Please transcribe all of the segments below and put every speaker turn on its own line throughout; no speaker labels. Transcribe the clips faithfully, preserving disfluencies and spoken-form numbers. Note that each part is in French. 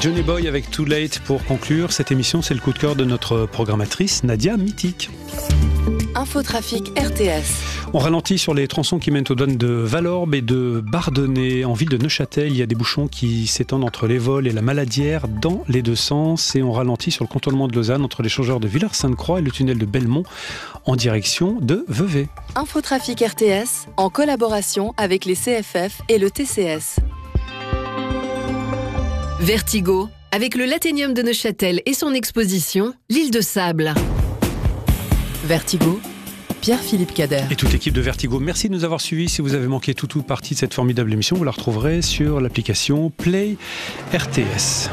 Johnny Boy avec Too Late pour conclure cette émission. C'est le coup de cœur de notre programmatrice Nadia Mythique.
Infotrafic R T S.
On ralentit sur les tronçons qui mènent aux douanes de Valorbe et de Bardonnay. En ville de Neuchâtel, il y a des bouchons qui s'étendent entre les vols et la Maladière dans les deux sens. Et on ralentit sur le contournement de Lausanne entre l'échangeur de Villars-Sainte-Croix et le tunnel de Belmont en direction de Vevey.
Infotrafic R T S en collaboration avec les C F F et le T C S. Vertigo, avec le Lathénium de Neuchâtel et son exposition, l'île de Sable. Vertigo, Pierre-Philippe Cader.
Et toute l'équipe de Vertigo, merci de nous avoir suivis. Si vous avez manqué toute ou partie de cette formidable émission, vous la retrouverez sur l'application Play R T S.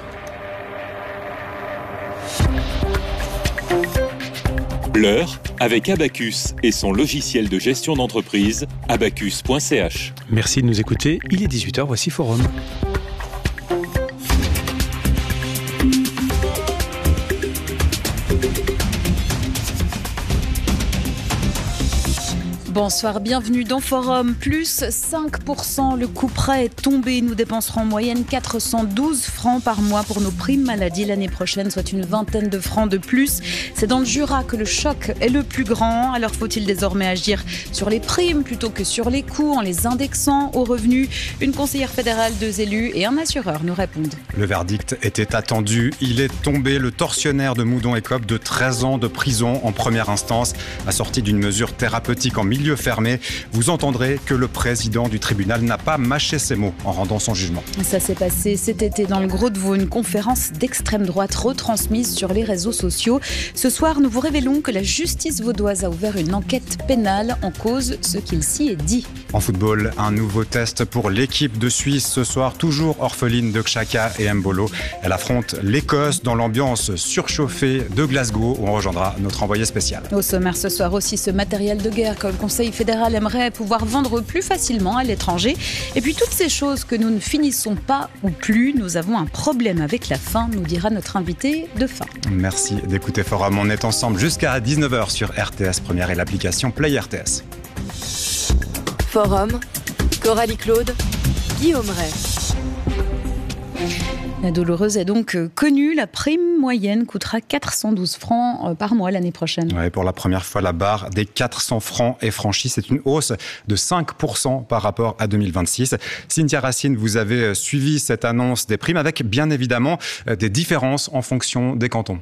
L'heure avec Abacus et son logiciel de gestion d'entreprise, abacus point c h.
Merci de nous écouter. Il est dix-huit heures, voici Forum.
Bonsoir, bienvenue dans Forum. Plus cinq pour cent, le couperet est tombé. Nous dépenserons en moyenne quatre cent douze francs par mois pour nos primes maladie l'année prochaine, soit une vingtaine de francs de plus. C'est dans le Jura que le choc est le plus grand. Alors faut-il désormais agir sur les primes plutôt que sur les coûts en les indexant aux revenus? Une conseillère fédérale, deux élus et un assureur nous répondent.
Le verdict était attendu. Il est tombé. Le tortionnaire de Moudon écope de treize ans de prison en première instance, assorti d'une mesure thérapeutique en milieu fermé. Vous entendrez que le président du tribunal n'a pas mâché ses mots en rendant son jugement.
Ça s'est passé cet été dans le Gros de Vaud, une conférence d'extrême droite retransmise sur les réseaux sociaux. Ce soir, nous vous révélons que la justice vaudoise a ouvert une enquête pénale en cause ce qu'il s'y est dit.
En football, un nouveau test pour l'équipe de Suisse ce soir, toujours orpheline de Xhaka et Mbolo. Elle affronte l'Écosse dans l'ambiance surchauffée de Glasgow où on rejoindra notre envoyé spécial.
Au sommaire ce soir aussi ce matériel de guerre que le Conseil Le Conseil fédéral aimerait pouvoir vendre plus facilement à l'étranger. Et puis toutes ces choses que nous ne finissons pas ou plus, nous avons un problème avec la faim, nous dira notre invité de fin.
Merci d'écouter Forum. On est ensemble jusqu'à dix-neuf heures sur R T S Première et l'application Play R T S.
Forum, Coralie Claude, Guillaume Ray.
La douloureuse est donc connue. La prime moyenne coûtera quatre cent douze francs par mois l'année prochaine.
Ouais, pour la première fois, la barre des quatre cents francs est franchie. C'est une hausse de cinq pour cent par rapport à deux mille vingt-six. Cynthia Racine, vous avez suivi cette annonce des primes avec bien évidemment des différences en fonction des cantons.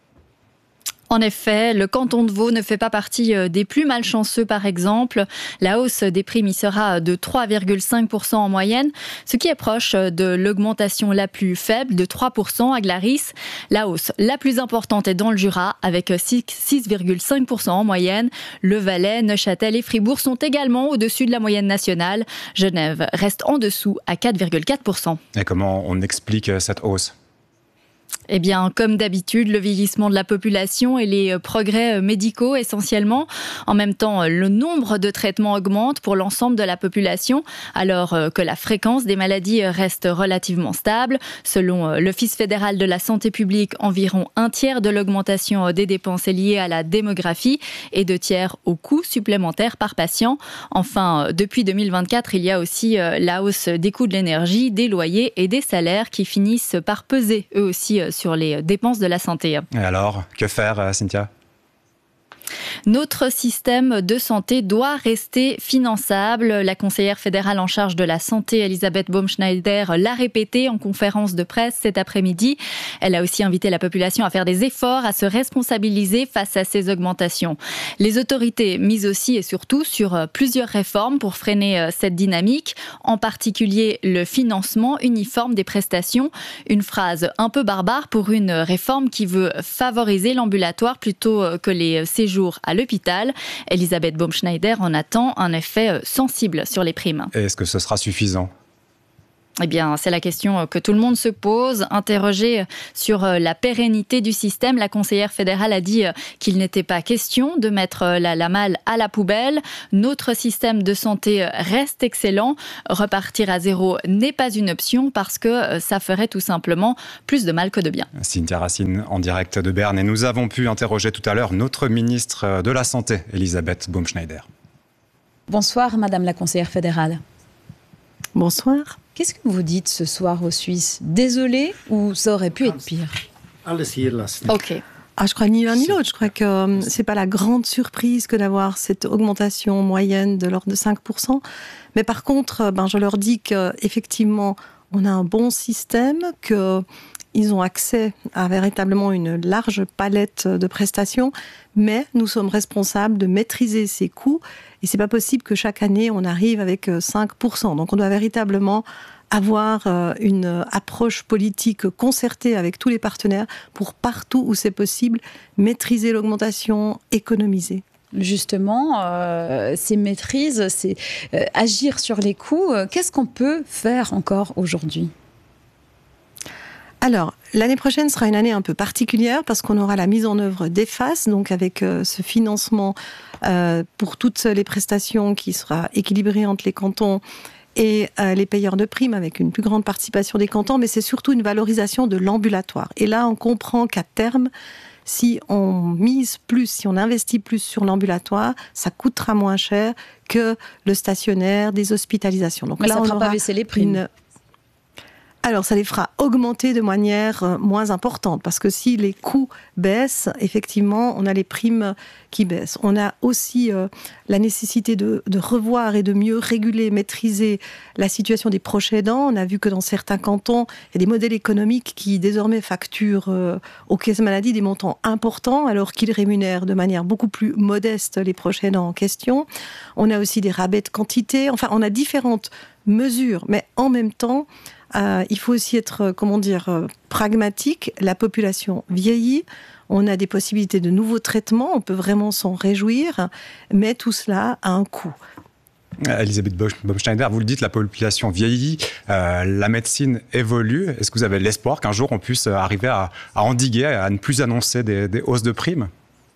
En effet, le canton de Vaud ne fait pas partie des plus malchanceux, par exemple. La hausse des primes y sera de trois virgule cinq pour cent en moyenne, ce qui est proche de l'augmentation la plus faible de trois pour cent à Glaris. La hausse la plus importante est dans le Jura, avec six virgule cinq pour cent en moyenne. Le Valais, Neuchâtel et Fribourg sont également au-dessus de la moyenne nationale. Genève reste en dessous à quatre virgule quatre pour cent.
Et comment on explique cette hausse ?
Eh bien, comme d'habitude, le vieillissement de la population et les progrès médicaux essentiellement. En même temps, le nombre de traitements augmente pour l'ensemble de la population, alors que la fréquence des maladies reste relativement stable. Selon l'Office fédéral de la santé publique, environ un tiers de l'augmentation des dépenses est liée à la démographie et deux tiers aux coûts supplémentaires par patient. Enfin, depuis deux mille vingt-quatre, il y a aussi la hausse des coûts de l'énergie, des loyers et des salaires qui finissent par peser eux aussi sur les dépenses de la santé.
Et alors, que faire, Cynthia ?
Notre système de santé doit rester finançable. La conseillère fédérale en charge de la santé, Elisabeth Baumschneider, l'a répété en conférence de presse cet après-midi. Elle a aussi invité la population à faire des efforts, à se responsabiliser face à ces augmentations. Les autorités misent aussi et surtout sur plusieurs réformes pour freiner cette dynamique, en particulier le financement uniforme des prestations. Une phrase un peu barbare pour une réforme qui veut favoriser l'ambulatoire plutôt que les séjours à l'hôpital. Elisabeth Baumschneider en attend un effet sensible sur les primes.
Et est-ce que ce sera suffisant ?
Eh bien, c'est la question que tout le monde se pose. Interrogée sur la pérennité du système, la conseillère fédérale a dit qu'il n'était pas question de mettre la, la malle à la poubelle. Notre système de santé reste excellent. Repartir à zéro n'est pas une option parce que ça ferait tout simplement plus de mal que de bien.
Cynthia Racine en direct de Berne. Et nous avons pu interroger tout à l'heure notre ministre de la Santé, Elisabeth Baumschneider.
Bonsoir, Madame la conseillère fédérale.
Bonsoir.
Qu'est-ce que vous dites ce soir aux Suisses? Désolé ou ça aurait pu être pire?
Ok.
Ah, je crois ni l'un ni l'autre. Je crois que euh, c'est pas la grande surprise que d'avoir cette augmentation moyenne de l'ordre de cinq pour cent. Mais par contre, ben, je leur dis qu'effectivement, on a un bon système, qu'ils ont accès à véritablement une large palette de prestations, mais nous sommes responsables de maîtriser ces coûts. Et c'est pas possible que chaque année, on arrive avec cinq pour cent. Donc on doit véritablement avoir une approche politique concertée avec tous les partenaires pour partout où c'est possible maîtriser l'augmentation, économiser.
Justement, euh, ces maîtrises, c'est euh, agir sur les coûts. Qu'est-ce qu'on peut faire encore aujourd'hui ?
Alors, l'année prochaine sera une année un peu particulière parce qu'on aura la mise en œuvre d'E F A S, donc avec euh, ce financement euh, pour toutes les prestations qui sera équilibré entre les cantons et euh, les payeurs de primes avec une plus grande participation des cantons, mais c'est surtout une valorisation de l'ambulatoire. Et là, on comprend qu'à terme, si on mise plus, si on investit plus sur l'ambulatoire, ça coûtera moins cher que le stationnaire, des hospitalisations. Donc
mais
là,
ça ne
on
fera pas baisser les primes.
Une... Alors, ça les fera augmenter de manière moins importante, parce que si les coûts baissent, effectivement, on a les primes qui baissent. On a aussi euh, la nécessité de, de revoir et de mieux réguler, maîtriser la situation des proches aidants. On a vu que dans certains cantons, il y a des modèles économiques qui désormais facturent euh, aux caisses maladie des montants importants, alors qu'ils rémunèrent de manière beaucoup plus modeste les proches aidants en question. On a aussi des rabais de quantité. Enfin, on a différentes mesures, mais en même temps, Euh, il faut aussi être, comment dire, euh, pragmatique. La population vieillit, on a des possibilités de nouveaux traitements, on peut vraiment s'en réjouir, mais tout cela a un coût.
Elisabeth Baumschneider, vous le dites, la population vieillit, euh, la médecine évolue. Est-ce que vous avez l'espoir qu'un jour on puisse arriver à, à endiguer, à ne plus annoncer des, des hausses de primes ?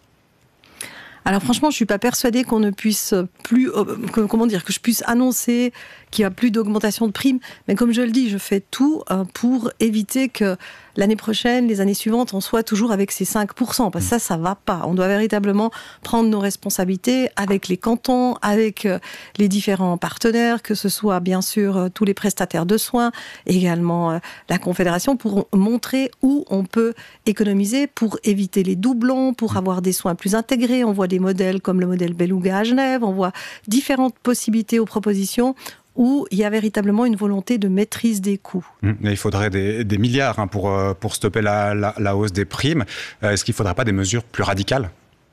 Alors franchement, je suis pas persuadée qu'on ne puisse plus, euh, que, comment dire, que je puisse annoncer qu'il y a plus d'augmentation de primes. Mais comme je le dis, je fais tout euh, pour éviter que l'année prochaine, les années suivantes, on soit toujours avec ces cinq pour cent. Parce que ça, ça va pas. On doit véritablement prendre nos responsabilités avec les cantons, avec euh, les différents partenaires, que ce soit bien sûr euh, tous les prestataires de soins, également euh, la Confédération, pour montrer où on peut économiser, pour éviter les doublons, pour avoir des soins plus intégrés. On voit des modèles comme le modèle Beluga à Genève, on voit différentes possibilités aux propositions où il y a véritablement une volonté de maîtrise des coûts.
Mmh, il faudrait des, des milliards hein, pour, pour stopper la, la, la hausse des primes. Est-ce qu'il ne faudrait pas des mesures plus radicales ?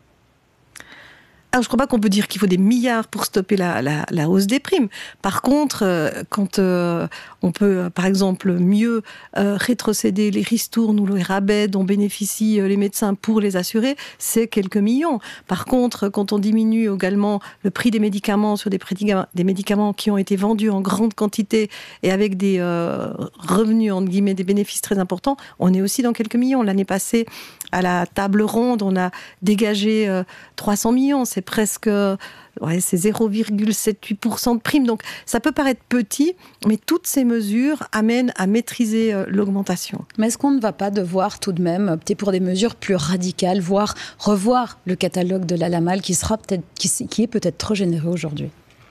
Alors, je ne crois pas qu'on peut dire qu'il faut des milliards pour stopper la, la, la hausse des primes. Par contre, euh, quand euh, on peut, euh, par exemple, mieux euh, rétrocéder les ristournes ou les rabais dont bénéficient euh, les médecins pour les assurer, c'est quelques millions. Par contre, quand on diminue également le prix des médicaments sur des, des médicaments qui ont été vendus en grande quantité et avec des euh, revenus, entre guillemets, des bénéfices très importants, on est aussi dans quelques millions. L'année passée, à la table ronde, on a dégagé euh, trois cents millions. C'est presque ouais, c'est zéro virgule soixante-dix-huit pour cent de primes. Donc ça peut paraître petit, mais toutes ces mesures amènent à maîtriser euh, l'augmentation.
Mais est-ce qu'on ne va pas devoir tout de même opter pour des mesures plus radicales, voire revoir le catalogue de l'Alamal qui, sera peut-être, qui, qui est peut-être trop généreux aujourd'hui ?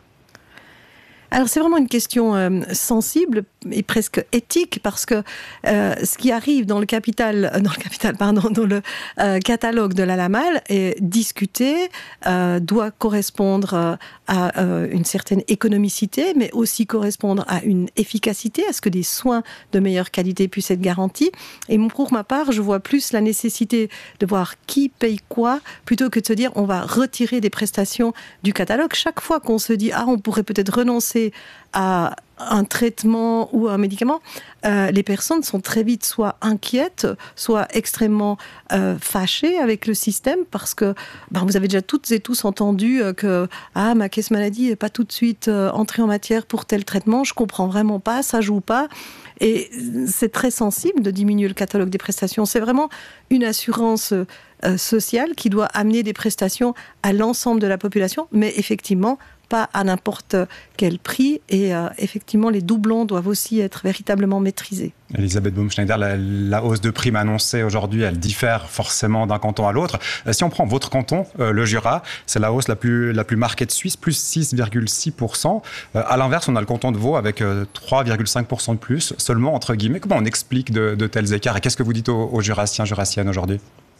Alors c'est vraiment une question euh, sensible et presque éthique parce que euh, ce qui arrive dans le capital, dans le capital, pardon, dans le euh, catalogue de l'Alamal est discuté, euh, doit correspondre à euh, une certaine économicité, mais aussi correspondre à une efficacité, à ce que des soins de meilleure qualité puissent être garantis. Et pour ma part, je vois plus la nécessité de voir qui paye quoi, plutôt que de se dire on va retirer des prestations du catalogue. Chaque fois qu'on se dit ah on pourrait peut-être renoncer à un traitement ou un médicament, euh, les personnes sont très vite soit inquiètes, soit extrêmement euh, fâchées avec le système parce que ben, vous avez déjà toutes et tous entendu euh, que ah, ma caisse maladie n'est pas tout de suite euh, entrée en matière pour tel traitement, je comprends vraiment pas, ça joue pas. Et c'est très sensible de diminuer le catalogue des prestations. C'est vraiment une assurance euh, sociale qui doit amener des prestations à l'ensemble de la population, mais effectivement pas à n'importe quel prix. Et euh, effectivement, les doublons doivent aussi être véritablement maîtrisés.
Elisabeth Baumschneider, la, la hausse de prime annoncée aujourd'hui, elle diffère forcément d'un canton à l'autre. Si on prend votre canton, euh, le Jura, c'est la hausse la plus, la plus marquée de Suisse, plus six virgule six pour cent. Euh, à l'inverse, on a le canton de Vaud avec euh, trois virgule cinq pour cent de plus, seulement entre guillemets. Comment on explique de, de tels écarts et qu'est-ce que vous dites aux, aux Jurassiens, Jurassiennes aujourd'hui ?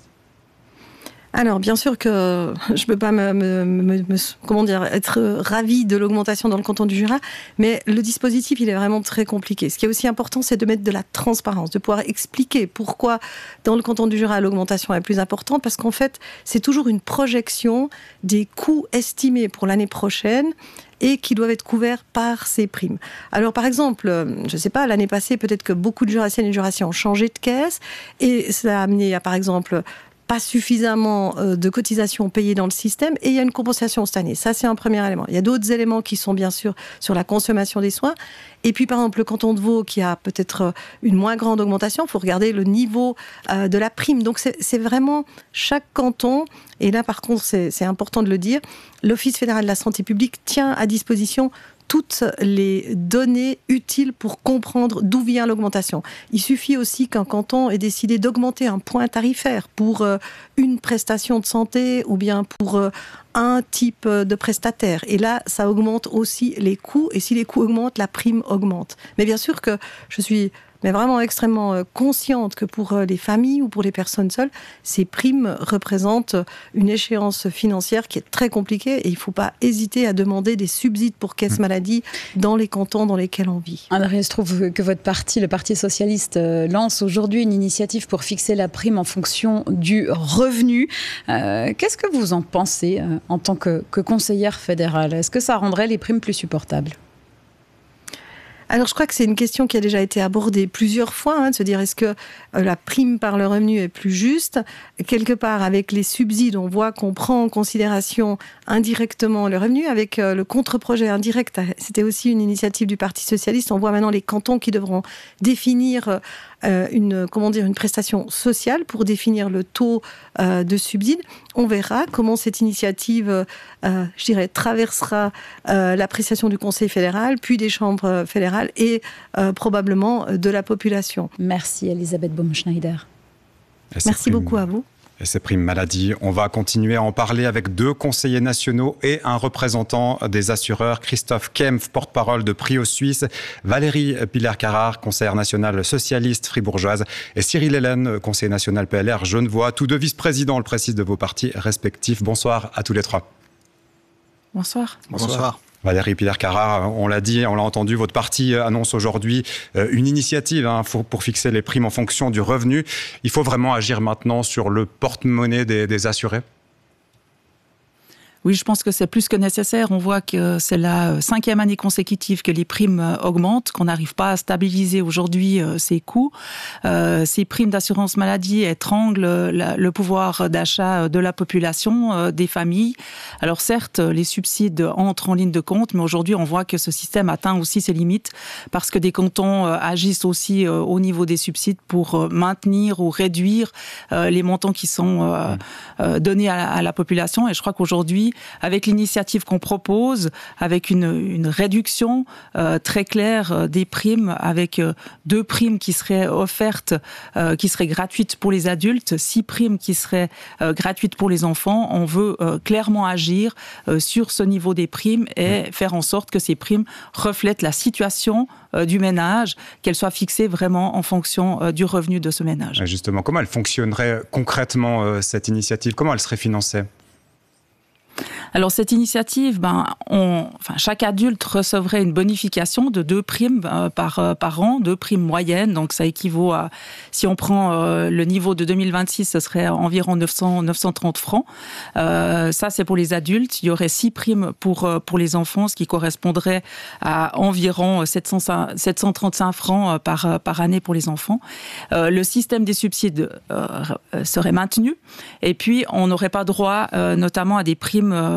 Alors, bien sûr que je ne peux pas me, me, me, me, comment dire, être ravie de l'augmentation dans le canton du Jura, mais le dispositif, il est vraiment très compliqué. Ce qui est aussi important, c'est de mettre de la transparence, de pouvoir expliquer pourquoi dans le canton du Jura, l'augmentation est plus importante, parce qu'en fait, c'est toujours une projection des coûts estimés pour l'année prochaine et qui doivent être couverts par ces primes. Alors, par exemple, je ne sais pas, l'année passée, peut-être que beaucoup de Jurassiennes et de Jurassiens ont changé de caisse, et ça a amené à, par exemple, pas suffisamment de cotisations payées dans le système, et il y a une compensation cette année. Ça, c'est un premier élément. Il y a d'autres éléments qui sont bien sûr sur la consommation des soins. Et puis, par exemple, le canton de Vaud, qui a peut-être une moins grande augmentation, il faut regarder le niveau euh, de la prime. Donc, c'est, c'est vraiment chaque canton, et là, par contre, c'est, c'est important de le dire, l'Office fédéral de la santé publique tient à disposition toutes les données utiles pour comprendre d'où vient l'augmentation. Il suffit aussi qu'un canton ait décidé d'augmenter un point tarifaire pour euh, une prestation de santé ou bien pour euh, un type de prestataire. Et là, ça augmente aussi les coûts. Et si les coûts augmentent, la prime augmente. Mais bien sûr que je suis mais vraiment extrêmement consciente que pour les familles ou pour les personnes seules, ces primes représentent une échéance financière qui est très compliquée et il ne faut pas hésiter à demander des subsides pour caisse maladie dans les cantons dans lesquels on vit.
Alors, il se trouve que votre parti, le Parti socialiste, lance aujourd'hui une initiative pour fixer la prime en fonction du revenu. Euh, qu'est-ce que vous en pensez euh, en tant que, que conseillère fédérale ? Est-ce que ça rendrait les primes plus supportables ?
Alors, je crois que c'est une question qui a déjà été abordée plusieurs fois, hein, de se dire est-ce que euh, la prime par le revenu est plus juste ? Quelque part, avec les subsides, on voit qu'on prend en considération indirectement le revenu. Avec euh, le contre-projet indirect, c'était aussi une initiative du Parti socialiste. On voit maintenant les cantons qui devront définir euh, une, comment dire, une prestation sociale pour définir le taux euh, de subside. On verra comment cette initiative, euh, je dirais, traversera euh, l'appréciation du Conseil fédéral, puis des chambres fédérales et euh, probablement de la population.
Merci Elisabeth Baumschneider.
Merci primes, beaucoup à vous.
Et ces primes maladie, on va continuer à en parler avec deux conseillers nationaux et un représentant des assureurs, Christophe Kempf, porte-parole de Prio Suisse, Valérie Piller-Carrard, conseillère nationale socialiste fribourgeoise, et Cyril Hélène, conseiller national P L R Genevois, tous deux vice-présidents, on le précise, de vos partis respectifs. Bonsoir à tous les trois.
Bonsoir.
Bonsoir. Bonsoir. Valérie Piller-Carrard, on l'a dit, on l'a entendu, votre parti annonce aujourd'hui une initiative hein, pour, pour fixer les primes en fonction du revenu. Il faut vraiment agir maintenant sur le porte-monnaie des, des assurés ?
Oui, je pense que c'est plus que nécessaire. On voit que c'est la cinquième année consécutive que les primes augmentent, qu'on n'arrive pas à stabiliser aujourd'hui ces coûts. Euh, ces primes d'assurance maladie étranglent la, le pouvoir d'achat de la population, euh, des familles. Alors certes, les subsides entrent en ligne de compte, mais aujourd'hui, on voit que ce système atteint aussi ses limites parce que des cantons euh, agissent aussi euh, au niveau des subsides pour euh, maintenir ou réduire euh, les montants qui sont euh, euh, donnés à, à la population. Et je crois qu'aujourd'hui, avec l'initiative qu'on propose, avec une, une réduction euh, très claire des primes, avec euh, deux primes qui seraient offertes, euh, qui seraient gratuites pour les adultes, six primes qui seraient euh, gratuites pour les enfants, on veut euh, clairement agir euh, sur ce niveau des primes et faire en sorte que ces primes reflètent la situation euh, du ménage, qu'elles soient fixées vraiment en fonction euh, du revenu de ce ménage.
Justement, comment elle fonctionnerait concrètement, euh, cette initiative ? Comment elle serait financée ?
Alors cette initiative, ben, on, enfin, chaque adulte recevrait une bonification de deux primes euh, par, euh, par an, deux primes moyennes, donc ça équivaut à, si on prend euh, le niveau de deux mille vingt-six, ce serait environ neuf cents, neuf cent trente francs. Euh, ça c'est pour les adultes. Il y aurait six primes pour, euh, pour les enfants, ce qui correspondrait à environ sept cent trente-cinq francs par, par année pour les enfants. Euh, le système des subsides euh, serait maintenu et puis on n'aurait pas droit euh, notamment à des primes euh,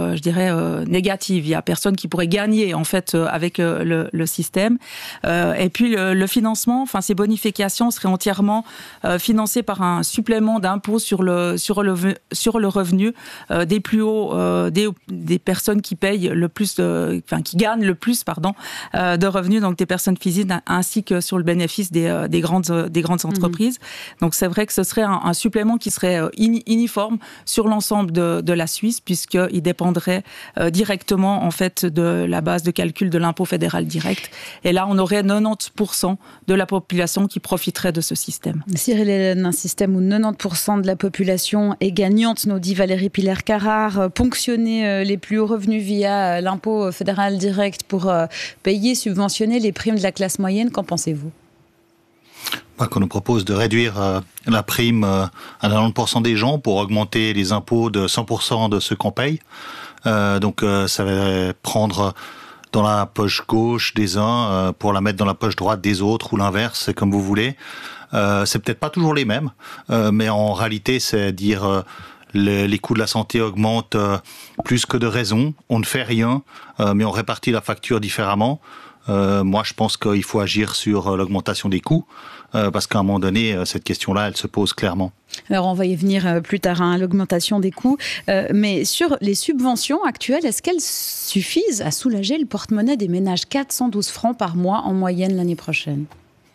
euh, je dirais, euh, négative. Il y a personne qui pourrait gagner en fait euh, avec euh, le, le système. Euh, et puis le, le financement, enfin ces bonifications seraient entièrement euh, financées par un supplément d'impôt sur le sur le sur le revenu euh, des plus hauts euh, des des personnes qui payent le plus, de, enfin qui gagnent le plus, pardon, euh, de revenus, donc des personnes physiques, ainsi que sur le bénéfice des euh, des grandes des grandes entreprises. Mmh. Donc c'est vrai que ce serait un, un supplément qui serait uniforme sur l'ensemble de, de la Suisse, puisqu'il dépendrait euh, directement en fait de la base de calcul de l'impôt fédéral direct. Et là, on aurait quatre-vingt-dix pour cent de la population qui profiterait de ce système.
Cyril Hélène, un système où quatre-vingt-dix pour cent de la population est gagnante, nous dit Valérie Piller-Carrard. Ponctionner les plus hauts revenus via l'impôt fédéral direct pour payer, subventionner les primes de la classe moyenne, qu'en pensez-vous ?
Qu'on nous propose de réduire euh, la prime euh, à quatre-vingt-dix pour cent des gens pour augmenter les impôts de cent pour cent de ceux qu'on paye. Euh, donc euh, ça va prendre dans la poche gauche des uns euh, pour la mettre dans la poche droite des autres, ou l'inverse, c'est comme vous voulez. Euh, c'est peut-être pas toujours les mêmes, euh, mais en réalité c'est dire euh, les, les coûts de la santé augmentent euh, plus que de raison. On ne fait rien, euh, mais on répartit la facture différemment. Euh, moi, je pense qu'il faut agir sur euh, l'augmentation des coûts, euh, parce qu'à un moment donné, euh, cette question-là, elle se pose clairement.
Alors, on va y venir euh, plus tard, hein, l'augmentation des coûts. Euh, mais sur les subventions actuelles, est-ce qu'elles suffisent à soulager le porte-monnaie des ménages ? quatre cent douze francs par mois en moyenne l'année prochaine.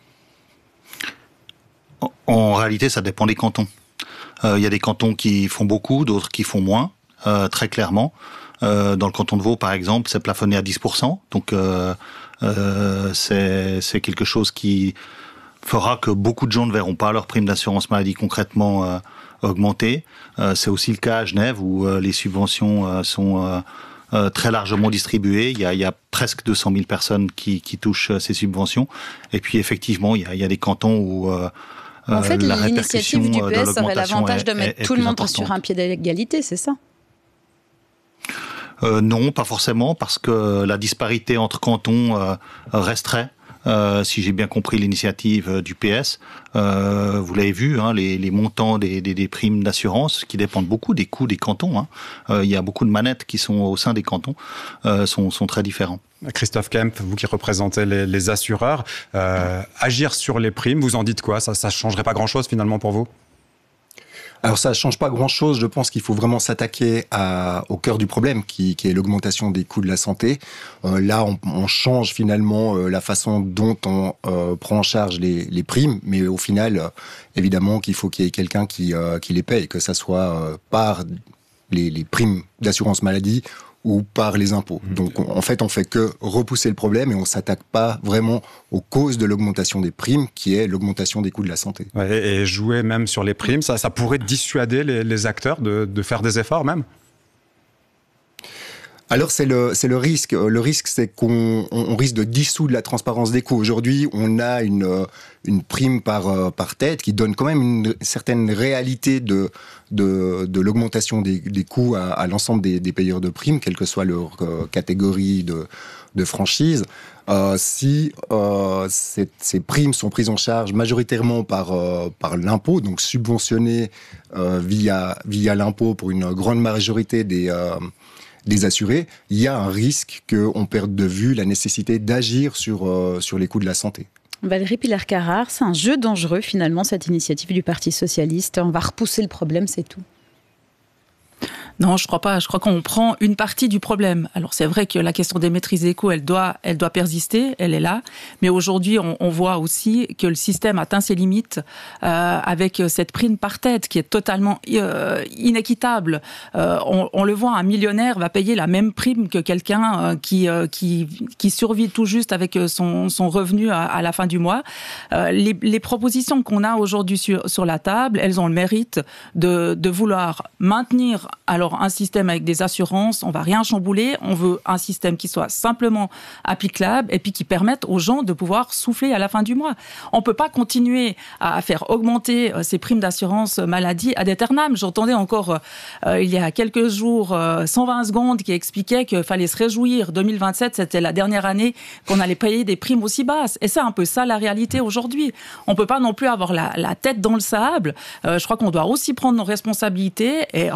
En, en réalité, ça dépend des cantons. Il euh, y a des cantons qui font beaucoup, d'autres qui font moins, euh, très clairement. Euh, dans le canton de Vaud, par exemple, c'est plafonné à dix pour cent. Donc, euh, euh, c'est, c'est quelque chose qui fera que beaucoup de gens ne verront pas leur prime d'assurance maladie concrètement euh, augmenter. Euh, c'est aussi le cas à Genève, où euh, les subventions euh, sont euh, euh, très largement distribuées. Il y a, il y a presque deux cent mille personnes qui, qui touchent euh, ces subventions. Et puis, effectivement, il y a, il y a des cantons où... Euh,
en fait,
la
l'initiative du P S aurait l'avantage de mettre
est, est
tout le monde
importante.
Sur un pied d'égalité, c'est ça ?
Euh, non, pas forcément, parce que la disparité entre cantons euh, resterait. Euh, si j'ai bien compris l'initiative euh, du P S, euh, vous l'avez vu, hein, les, les montants des, des, des primes d'assurance, qui dépendent beaucoup des coûts des cantons. Hein. Euh, il y a beaucoup de manettes qui sont au sein des cantons, euh, sont, sont très différents.
Christophe Kemp, vous qui représentez les, les assureurs, euh, agir sur les primes, vous en dites quoi ? Ça ne changerait pas grand-chose finalement pour vous ?
Alors ça ne change pas grand-chose, je pense qu'il faut vraiment s'attaquer à, au cœur du problème, qui, qui est l'augmentation des coûts de la santé. Euh, là, on, on change finalement euh, la façon dont on euh, prend en charge les, les primes, mais au final, euh, évidemment qu'il faut qu'il y ait quelqu'un qui, euh, qui les paye, que ça soit euh, par les, les primes d'assurance maladie ou par les impôts. Donc en fait, on fait que repousser le problème et on s'attaque pas vraiment aux causes de l'augmentation des primes, qui est l'augmentation des coûts de la santé.
Ouais, et jouer même sur les primes, ça, ça pourrait dissuader les, les acteurs de, de faire des efforts même ?
Alors c'est le, c'est le risque. Le risque, c'est qu'on on, on risque de dissoudre la transparence des coûts. Aujourd'hui, on a une, une prime par, par tête qui donne quand même une certaine réalité de, de, de l'augmentation des, des coûts à, à l'ensemble des, des payeurs de primes, quelle que soit leur euh, catégorie de, de franchise. Euh, si euh, ces, ces primes sont prises en charge majoritairement par, euh, par l'impôt, donc subventionnées euh, via, via l'impôt pour une grande majorité des... Euh, des assurés, il y a un risque qu'on perde de vue la nécessité d'agir sur, euh, sur les coûts de la santé.
Valérie Piller-Carrard, c'est un jeu dangereux finalement, cette initiative du Parti socialiste. On va repousser le problème, c'est tout.
Non, je crois pas. Je crois qu'on prend une partie du problème. Alors c'est vrai que la question des maîtrises des coûts, elle doit, elle doit persister, elle est là. Mais aujourd'hui, on, on voit aussi que le système atteint ses limites euh, avec cette prime par tête qui est totalement euh, inéquitable. Euh, on, on le voit, un millionnaire va payer la même prime que quelqu'un euh, qui, euh, qui qui survit tout juste avec son, son revenu à, à la fin du mois. Euh, les, les propositions qu'on a aujourd'hui sur, sur la table, elles ont le mérite de, de vouloir maintenir alors un système avec des assurances, on va rien chambouler, on veut un système qui soit simplement applicable et puis qui permette aux gens de pouvoir souffler à la fin du mois. On peut pas continuer à faire augmenter ces primes d'assurance maladie ad aeternam. J'entendais encore euh, il y a quelques jours euh, cent vingt secondes qui expliquait qu'il fallait se réjouir. deux mille vingt-sept, c'était la dernière année qu'on allait payer des primes aussi basses. Et c'est un peu ça la réalité aujourd'hui. On peut pas non plus avoir la, la tête dans le sable. Euh, je crois qu'on doit aussi prendre nos responsabilités et reconnaître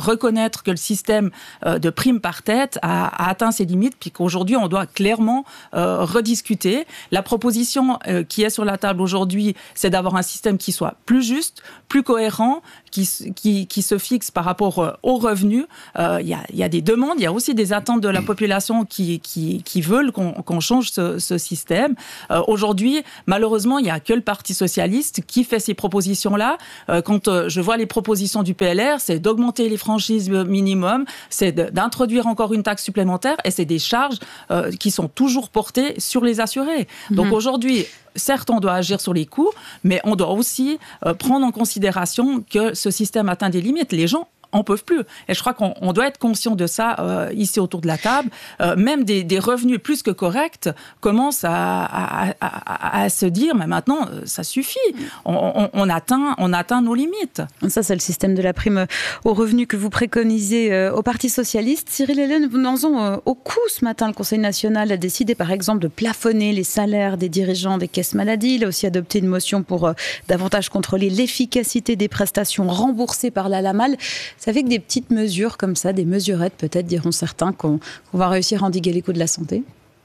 reconnaître que le système euh, de prime par tête a, a atteint ses limites, puis qu'aujourd'hui, on doit clairement euh, rediscuter. La proposition euh, qui est sur la table aujourd'hui, c'est d'avoir un système qui soit plus juste, plus cohérent, qui, qui, qui se fixe par rapport euh, aux revenus. Il euh, y, y a des demandes, il y a aussi des attentes de la population qui, qui, qui veulent qu'on, qu'on change ce, ce système. Euh, aujourd'hui, malheureusement, il n'y a que le Parti socialiste qui fait ces propositions-là. Euh, quand euh, je vois les propositions du P L R, c'est d'augmenter les franchises minimum, c'est de, d'introduire encore une taxe supplémentaire, et c'est des charges euh, qui sont toujours portées sur les assurés. Donc mmh. aujourd'hui, certes, on doit agir sur les coûts, mais on doit aussi euh, prendre en considération que ce système atteint des limites. Les gens en peuvent plus. Et je crois qu'on on doit être conscient de ça euh, ici autour de la table. Euh, même des, des revenus plus que corrects commencent à, à, à, à se dire, mais maintenant, ça suffit. On, on, on, atteint, on atteint nos limites.
Ça, c'est le système de la prime aux revenus que vous préconisez euh, au Parti socialiste. Cyril Hélène, vous en sont euh, au coup ce matin. Le Conseil national a décidé, par exemple, de plafonner les salaires des dirigeants des caisses maladie. Il a aussi adopté une motion pour euh, davantage contrôler l'efficacité des prestations remboursées par la LAMAL. C'est avec des petites mesures comme ça, des mesurettes peut-être, diront certains, qu'on, qu'on va réussir à endiguer les coûts de la santé.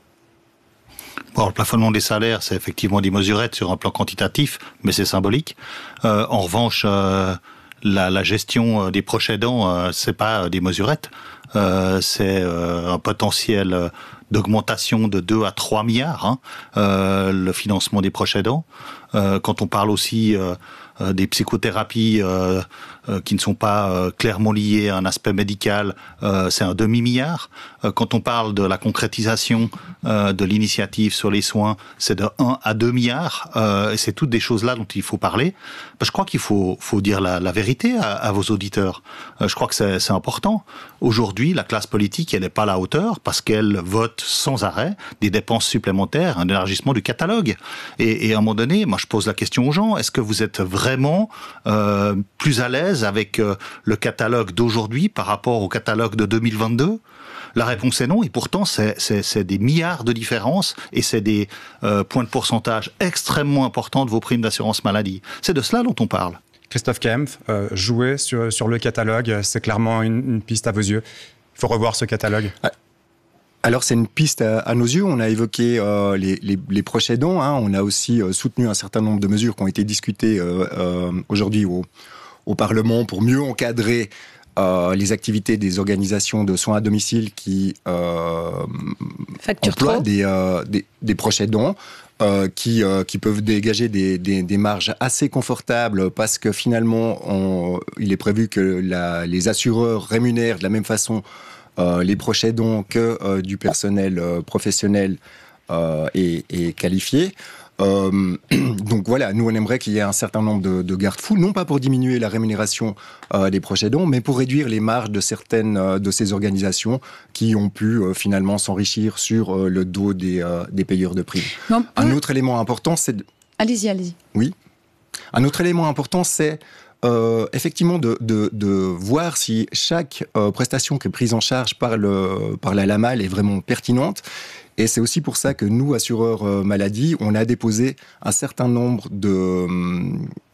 Bon, le plafonnement des salaires, c'est effectivement des mesurettes sur un plan quantitatif, mais c'est symbolique. Euh, en revanche, euh, la, la gestion des proches aidants, euh, c'est pas des mesurettes. Euh, c'est euh, un potentiel d'augmentation de deux à trois milliards, hein, euh, le financement des proches aidants. Euh, quand on parle aussi euh, euh, des psychothérapies euh, euh, qui ne sont pas euh, clairement liées à un aspect médical, euh, c'est un demi-milliard. Euh, quand on parle de la concrétisation euh, de l'initiative sur les soins, c'est de un à deux milliards. Euh, et c'est toutes des choses-là dont il faut parler. Ben, je crois qu'il faut, faut dire la, la vérité à, à vos auditeurs. Euh, je crois que c'est, c'est important. Aujourd'hui, la classe politique, elle n'est pas à la hauteur parce qu'elle vote sans arrêt des dépenses supplémentaires, un élargissement du catalogue. Et, et à un moment donné, moi je pose la question aux gens, est-ce que vous êtes vraiment euh, plus à l'aise avec euh, le catalogue d'aujourd'hui par rapport au catalogue de deux mille vingt-deux ? La réponse est non, et pourtant c'est, c'est, c'est des milliards de différences et c'est des euh, points de pourcentage extrêmement importants de vos primes d'assurance maladie. C'est de cela dont on parle.
Christophe Kempf, euh, jouer sur, sur le catalogue, c'est clairement une, une piste à vos yeux. Il faut revoir ce catalogue.
Ah. Alors c'est une piste à, à nos yeux. On a évoqué euh, les, les, les proches aidants. Hein. On a aussi euh, soutenu un certain nombre de mesures qui ont été discutées euh, euh, aujourd'hui au, au Parlement pour mieux encadrer euh, les activités des organisations de soins à domicile qui euh, emploient des, euh, des, des proches aidants. Euh, qui, euh, qui peuvent dégager des, des, des marges assez confortables parce que finalement, on, il est prévu que la, les assureurs rémunèrent de la même façon euh, les proches aidants que euh, du personnel euh, professionnel euh, et, et qualifié. Euh, donc voilà, nous on aimerait qu'il y ait un certain nombre de, de garde-fous, non pas pour diminuer la rémunération euh, des proches aidants, mais pour réduire les marges de certaines euh, de ces organisations qui ont pu euh, finalement s'enrichir sur euh, le dos des, euh, des payeurs de primes. Non, un autre élément important, c'est... De...
Allez-y, allez-y.
Oui. Un autre élément important, c'est euh, effectivement de, de, de voir si chaque euh, prestation qui est prise en charge par, le, par la LAMAL est vraiment pertinente. Et c'est aussi pour ça que nous, assureurs euh, maladie, on a déposé un certain nombre de euh,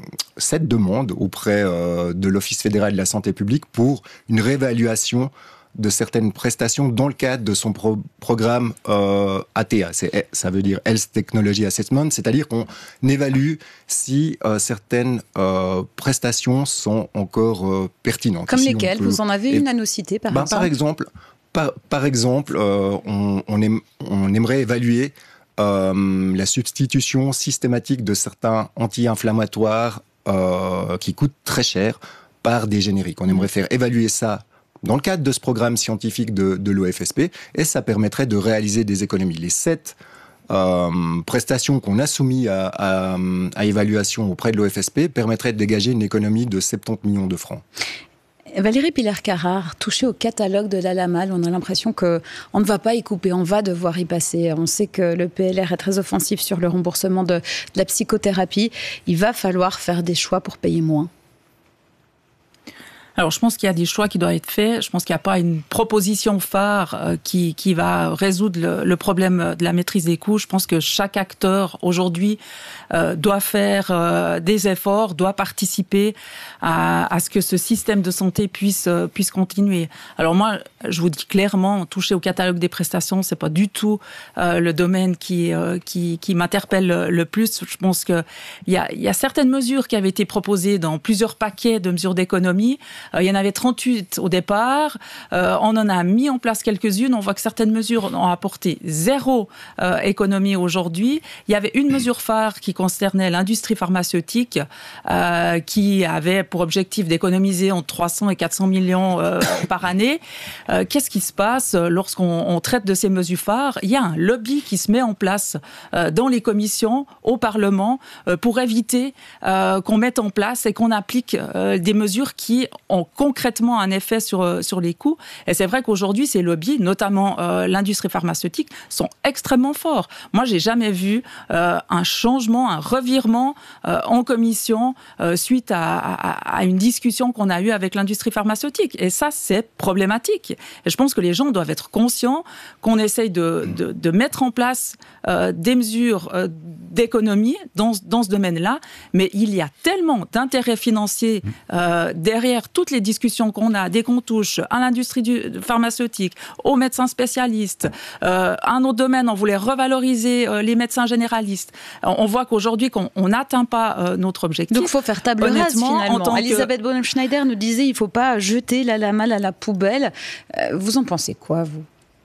sept demandes auprès euh, de l'Office fédéral de la santé publique pour une réévaluation de certaines prestations dans le cadre de son pro- programme euh, A T A. C'est, ça veut dire Health Technology Assessment, c'est-à-dire qu'on évalue si euh, certaines euh, prestations sont encore euh, pertinentes.
Comme
si
lesquelles ?
Peut...
Vous en avez une à nous citer, par
ben,
exemple ?
Par exemple... Par, par exemple, euh, on, on, aime, on aimerait évaluer euh, la substitution systématique de certains anti-inflammatoires euh, qui coûtent très cher par des génériques. On aimerait faire évaluer ça dans le cadre de ce programme scientifique de, de l'O F S P et ça permettrait de réaliser des économies. Les sept euh, prestations qu'on a soumises à, à, à évaluation auprès de l'O F S P permettraient de dégager une économie de soixante-dix millions de francs.
Valérie Pilar-Carrard, touchée au catalogue de la LAMAL, on a l'impression qu'on ne va pas y couper, on va devoir y passer. On sait que le P L R est très offensif sur le remboursement de, de la psychothérapie. Il va falloir faire des choix pour payer moins.
Alors, je pense qu'il y a des choix qui doivent être faits. Je pense qu'il n'y a pas une proposition phare euh, qui, qui va résoudre le, le problème de la maîtrise des coûts. Je pense que chaque acteur, aujourd'hui, euh, doit faire euh, des efforts, doit participer à, à ce que ce système de santé puisse, euh, puisse continuer. Alors moi, je vous dis clairement, toucher au catalogue des prestations, c'est pas du tout euh, le domaine qui, euh, qui, qui m'interpelle le, le plus. Je pense qu'il y a, y a certaines mesures qui avaient été proposées dans plusieurs paquets de mesures d'économie. Euh, il y en avait trente-huit au départ. Euh, on en a mis en place quelques-unes. On voit que certaines mesures ont apporté zéro euh, économie aujourd'hui. Il y avait une mesure phare qui concernait l'industrie pharmaceutique, euh, qui avait pour objectif d'économiser entre trois cents et quatre cents millions euh, par année. Euh, qu'est-ce qui se passe lorsqu'on on traite de ces mesures phares? Il y a un lobby qui se met en place euh, dans les commissions, au Parlement, euh, pour éviter euh, qu'on mette en place et qu'on applique euh, des mesures qui ont concrètement un effet sur, sur les coûts. Et c'est vrai qu'aujourd'hui, ces lobbies, notamment euh, l'industrie pharmaceutique, sont extrêmement forts. Moi, j'ai jamais vu euh, un changement, un revirement euh, en commission euh, suite à, à, à une discussion qu'on a eue avec l'industrie pharmaceutique. Et ça, c'est problématique. Et je pense que les gens doivent être conscients qu'on essaye de, de, de mettre en place euh, des mesures euh, d'économie dans, dans ce domaine-là, mais il y a tellement d'intérêts financiers euh, derrière toutes les discussions qu'on a, dès qu'on touche à l'industrie du, pharmaceutique, aux médecins spécialistes. Euh, un autre domaine, on voulait revaloriser euh, les médecins généralistes. On voit qu'aujourd'hui, qu'on n'atteint pas euh, notre objectif.
Donc il faut faire table rase finalement. Elisabeth que... Bonham-Schneider nous disait il ne faut pas jeter la Lamal à la poubelle. Euh, vous en pensez quoi, vous ?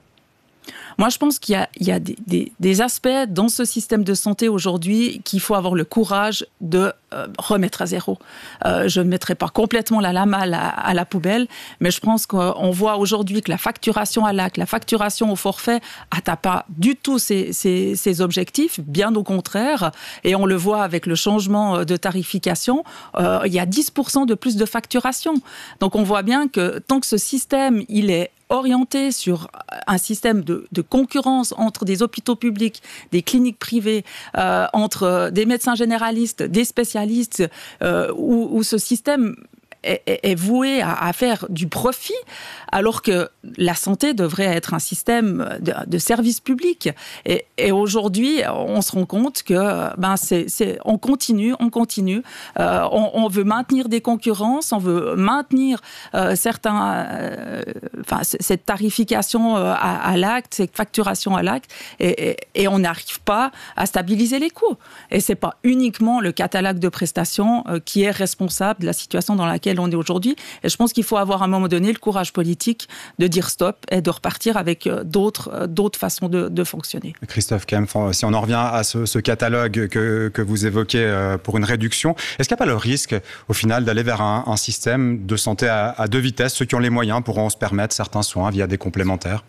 Moi, je pense qu'il y a, il y a des, des, des aspects dans ce système de santé aujourd'hui qu'il faut avoir le courage de euh, remettre à zéro. Euh, je ne mettrai pas complètement la Lamal à, à la poubelle, mais je pense qu'on voit aujourd'hui que la facturation à l'acte, la facturation au forfait n'atteint pas du tout ces, ces, ces objectifs, bien au contraire. Et on le voit avec le changement de tarification, euh, il y a dix pour cent de plus de facturation. Donc on voit bien que tant que ce système, il est orienté sur un système de, de concurrence entre des hôpitaux publics, des cliniques privées, euh, entre des médecins généralistes, des spécialistes, euh, où, où ce système est, est, est voué à, à faire du profit, alors que la santé devrait être un système de, de service public. Et, et aujourd'hui, on se rend compte que ben c'est, c'est, on continue, on continue. Euh, on, on veut maintenir des concurrences, on veut maintenir euh, certains, euh, enfin cette tarification à, à l'acte, cette facturation à l'acte, et, et, et on n'arrive pas à stabiliser les coûts. Et c'est pas uniquement le catalogue de prestations euh, qui est responsable de la situation dans laquelle on est aujourd'hui. Et je pense qu'il faut avoir à un moment donné le courage politique de dire stop et de repartir avec d'autres, d'autres façons de, de fonctionner.
Christophe Kempf, si on en revient à ce, ce catalogue que, que vous évoquez pour une réduction, est-ce qu'il n'y a pas le risque, au final, d'aller vers un, un système de santé à, à deux vitesses? Ceux qui ont les moyens pourront se permettre certains soins via des complémentaires?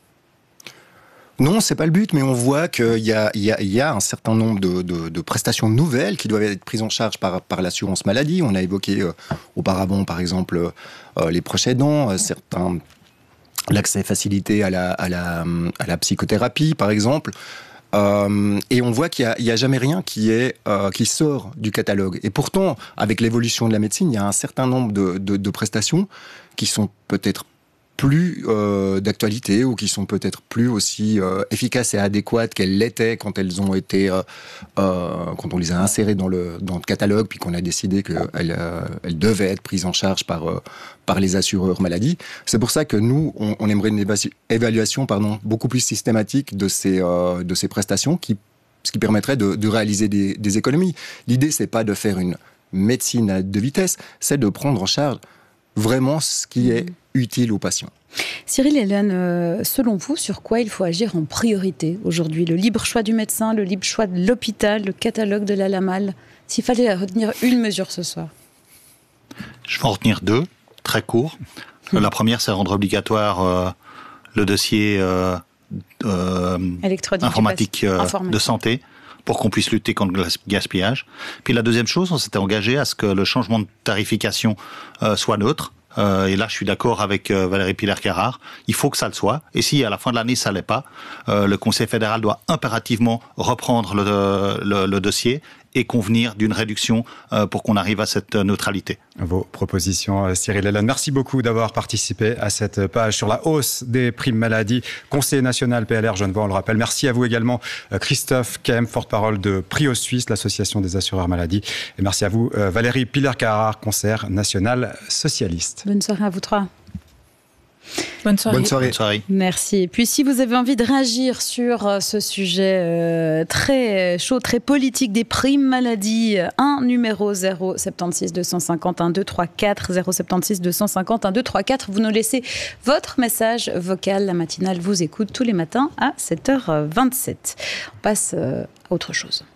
Non, c'est pas le but, mais on voit qu'il y a, il y a, il y a un certain nombre de, de, de prestations nouvelles qui doivent être prises en charge par, par l'assurance maladie. On a évoqué euh, auparavant, par exemple, euh, les proches aidants, euh, certains, l'accès facilité à la, à la, à la psychothérapie, par exemple. Euh, et on voit qu'il n'y a, a jamais rien qui, est, euh, qui sort du catalogue. Et pourtant, avec l'évolution de la médecine, il y a un certain nombre de, de, de prestations qui sont peut-être plus euh, d'actualité ou qui sont peut-être plus aussi euh, efficaces et adéquates qu'elles l'étaient quand elles ont été euh, euh, quand on les a insérées dans le dans le catalogue puis qu'on a décidé qu'elles euh, elles devaient être prises en charge par euh, par les assureurs maladie. C'est pour ça que nous on, on aimerait une évalu- évaluation pardon beaucoup plus systématique de ces euh, de ces prestations qui ce qui permettrait de, de réaliser des, des économies. L'idée c'est pas de faire une médecine à deux vitesses, c'est de prendre en charge vraiment ce qui est utile aux patients.
Cyril Hélène, selon vous, sur quoi il faut agir en priorité aujourd'hui? Le libre choix du médecin, le libre choix de l'hôpital, le catalogue de la Lamal? S'il fallait retenir une mesure ce soir.
Je vais en retenir deux, très courts. Mmh. La première, c'est rendre obligatoire euh, le dossier euh, euh, informatique euh, de santé, pour qu'on puisse lutter contre le gaspillage. Puis la deuxième chose, on s'était engagé à ce que le changement de tarification euh, soit neutre. Euh, et là, je suis d'accord avec euh, Valérie Piller-Carrard. Il faut que ça le soit. Et si à la fin de l'année, ça l'est pas, euh, le Conseil fédéral doit impérativement reprendre le, le, le dossier et convenir d'une réduction euh, pour qu'on arrive à cette neutralité.
Vos propositions, Cyril Hellon. Merci beaucoup d'avoir participé à cette page sur la hausse des primes maladie. Conseiller national P L R Genevois, on le rappelle. Merci à vous également, Christophe Kem, porte-parole de Prio Suisse, l'association des assureurs maladie. Et merci à vous, Valérie Pilar-Carrard, conseillère nationale socialiste.
Bonne soirée à vous trois.
Bonne soirée.
Bonne soirée.
Bonne soirée.
Merci. Et puis si vous avez envie de réagir sur ce sujet euh, très chaud, très politique des primes maladie, un numéro zéro sept six deux cinq zéro un deux trois quatre, zéro sept six deux cinq zéro un deux trois quatre. Vous nous laissez votre message vocal. La matinale vous écoute tous les matins à sept heures vingt-sept. On passe euh, à autre chose.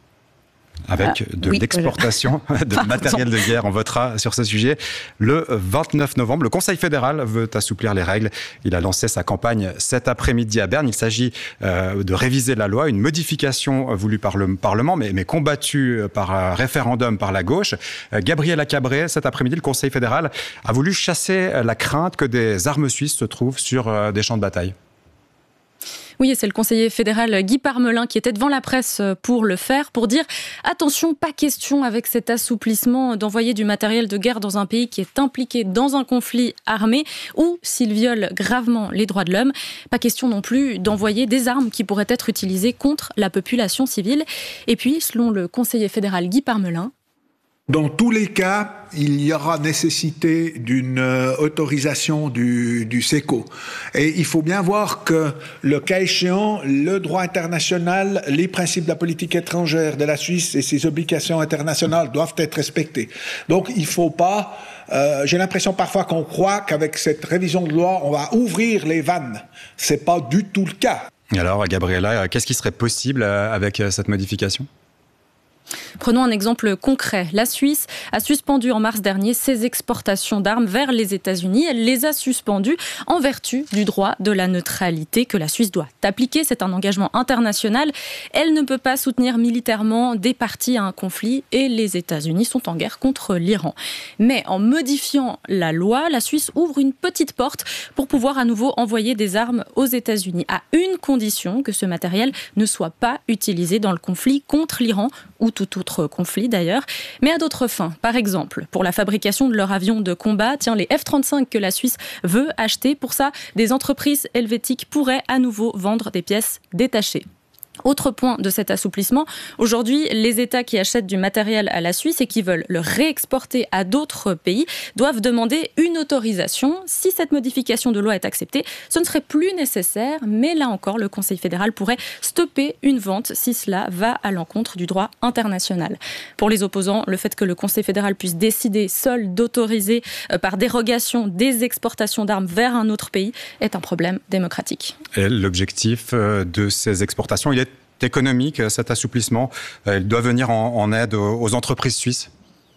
Avec
ah,
de
oui,
l'exportation
voilà.
de matériel de guerre. On votera sur ce sujet le vingt-neuf novembre. Le Conseil fédéral veut assouplir les règles. Il a lancé sa campagne cet après-midi à Berne. Il s'agit euh, de réviser la loi, une modification voulue par le Parlement, mais, mais combattue par un référendum par la gauche. Euh, Gabriela Cabré, cet après-midi, le Conseil fédéral a voulu chasser la crainte que des armes suisses se trouvent sur euh, des champs de bataille.
Oui, et c'est le conseiller fédéral Guy Parmelin qui était devant la presse pour le faire, pour dire « Attention, pas question avec cet assouplissement d'envoyer du matériel de guerre dans un pays qui est impliqué dans un conflit armé ou s'il viole gravement les droits de l'homme. Pas question non plus d'envoyer des armes qui pourraient être utilisées contre la population civile. » Et puis, selon le conseiller fédéral Guy Parmelin,
dans tous les cas, il y aura nécessité d'une euh, autorisation du, du SECO. Et il faut bien voir que, le cas échéant, le droit international, les principes de la politique étrangère de la Suisse et ses obligations internationales doivent être respectés. Donc, il ne faut pas... Euh, j'ai l'impression parfois qu'on croit qu'avec cette révision de loi, on va ouvrir les vannes. Ce n'est pas du tout le cas.
Alors, Gabriela, qu'est-ce qui serait possible avec cette modification ?
Prenons un exemple concret. La Suisse a suspendu en mars dernier ses exportations d'armes vers les États-Unis. Elle les a suspendues en vertu du droit de la neutralité que la Suisse doit appliquer. C'est un engagement international. Elle ne peut pas soutenir militairement des parties à un conflit et les États-Unis sont en guerre contre l'Iran. Mais en modifiant la loi, la Suisse ouvre une petite porte pour pouvoir à nouveau envoyer des armes aux États-Unis, à une condition, que ce matériel ne soit pas utilisé dans le conflit contre l'Iran ou tout autre conflit d'ailleurs, mais à d'autres fins. Par exemple, pour la fabrication de leurs avions de combat, tiens, les F trente-cinq que la Suisse veut acheter, pour ça, des entreprises helvétiques pourraient à nouveau vendre des pièces détachées. Autre point de cet assouplissement, aujourd'hui, les États qui achètent du matériel à la Suisse et qui veulent le réexporter à d'autres pays doivent demander une autorisation. Si cette modification de loi est acceptée, ce ne serait plus nécessaire, mais là encore, le Conseil fédéral pourrait stopper une vente si cela va à l'encontre du droit international. Pour les opposants, le fait que le Conseil fédéral puisse décider seul d'autoriser euh, par dérogation des exportations d'armes vers un autre pays est un problème démocratique.
Et l'objectif de ces exportations, il est économique, cet assouplissement, il doit venir en, en aide aux, aux entreprises suisses?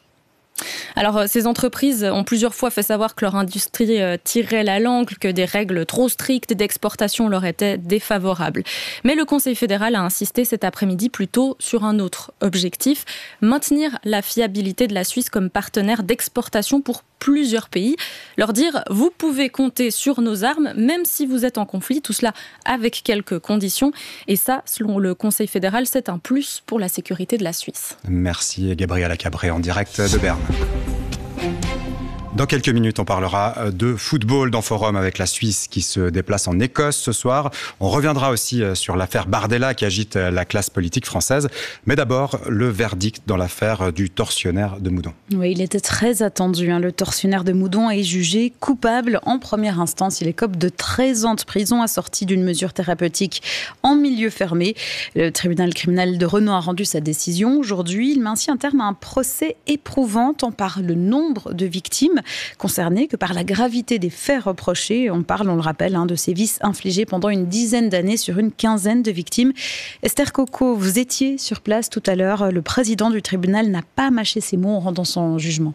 Alors, ces entreprises ont plusieurs fois fait savoir que leur industrie tirait la langue, que des règles trop strictes d'exportation leur étaient défavorables. Mais le Conseil fédéral a insisté cet après-midi plutôt sur un autre objectif, maintenir la fiabilité de la Suisse comme partenaire d'exportation pour plusieurs pays, leur dire « vous pouvez compter sur nos armes, même si vous êtes en conflit », tout cela avec quelques conditions. Et ça, selon le Conseil fédéral, c'est un plus pour la sécurité de la Suisse.
Merci Gabriela Cabré en direct de Berne. Dans quelques minutes, on parlera de football dans Forum avec la Suisse qui se déplace en Écosse ce soir. On reviendra aussi sur l'affaire Bardella qui agite la classe politique française. Mais d'abord, le verdict dans l'affaire du tortionnaire de Moudon.
Oui, il était très attendu. Hein. Le tortionnaire de Moudon est jugé coupable en première instance. Il écope de treize ans de prison assorti d'une mesure thérapeutique en milieu fermé. Le tribunal criminel de Renan a rendu sa décision aujourd'hui. Il met ainsi un terme à un procès éprouvant tant par le nombre de victimes concernés que par la gravité des faits reprochés. On parle, on le rappelle, hein, de sévices infligés pendant une dizaine d'années sur une quinzaine de victimes. Esther Coco, vous étiez sur place tout à l'heure. Le président du tribunal n'a pas mâché ses mots en rendant son jugement.